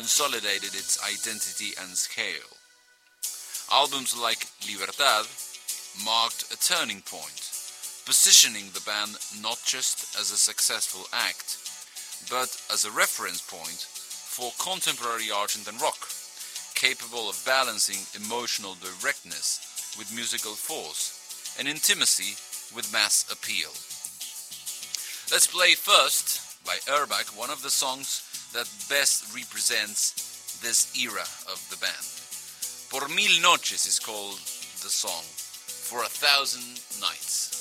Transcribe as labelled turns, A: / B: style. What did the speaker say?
A: consolidated its identity and scale. Albums like Libertad marked a turning point, positioning the band not just as a successful act, but as a reference point for contemporary Argentine rock, capable of balancing emotional directness with musical force and intimacy with mass appeal. Let's play first, by Airbag, one of the songs that best represents this era of the band. Por Mil Noches is called the song, For 1,000 Nights.